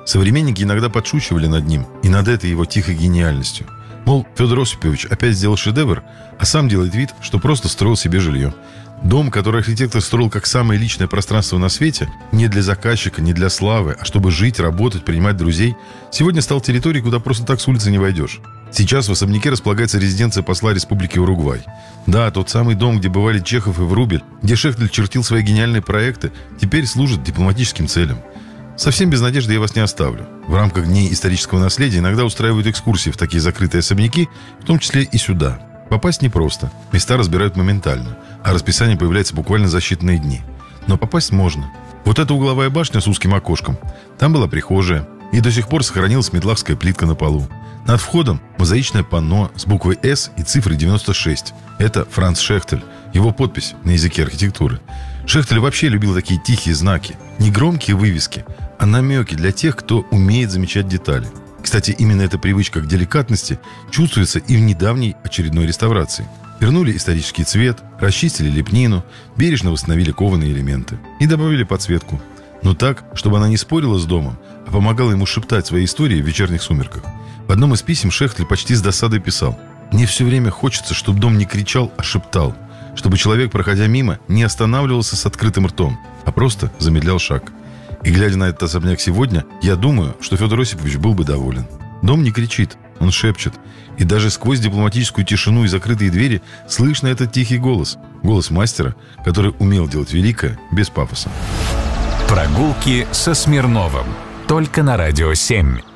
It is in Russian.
Современники иногда подшучивали над ним и над этой его тихой гениальностью. Мол, Федор Осипович опять сделал шедевр, а сам делает вид, что просто строил себе жилье. Дом, который архитектор строил как самое личное пространство на свете, не для заказчика, не для славы, а чтобы жить, работать, принимать друзей, сегодня стал территорией, куда просто так с улицы не войдешь. Сейчас в особняке располагается резиденция посла Республики Уругвай. Да, тот самый дом, где бывали Чехов и Врубель, где Шехтель чертил свои гениальные проекты, теперь служит дипломатическим целям. Совсем без надежды я вас не оставлю. В рамках Дней исторического наследия иногда устраивают экскурсии в такие закрытые особняки, в том числе и сюда. Попасть непросто. Места разбирают моментально, а расписание появляется буквально за считанные дни. Но попасть можно. Вот эта угловая башня с узким окошком. Там была прихожая, и до сих пор сохранилась медлахская плитка на полу. Над входом мозаичное панно с буквой «С» и цифрой 96. Это Франц Шехтель, его подпись на языке архитектуры. Шехтель вообще любил такие тихие знаки. Не громкие вывески, а намеки для тех, кто умеет замечать детали. Кстати, именно эта привычка к деликатности чувствуется и в недавней очередной реставрации. Вернули исторический цвет, расчистили лепнину, бережно восстановили кованые элементы и добавили подсветку. Но так, чтобы она не спорила с домом, а помогала ему шептать свои истории в вечерних сумерках. В одном из писем Шехтель почти с досадой писал: «Мне все время хочется, чтобы дом не кричал, а шептал, чтобы человек, проходя мимо, не останавливался с открытым ртом, а просто замедлял шаг». И глядя на этот особняк сегодня, я думаю, что Федор Осипович был бы доволен. Дом не кричит, он шепчет. И даже сквозь дипломатическую тишину и закрытые двери слышно этот тихий голос. Голос мастера, который умел делать великое без пафоса. Прогулки со Смирновым. Только на Радио 7.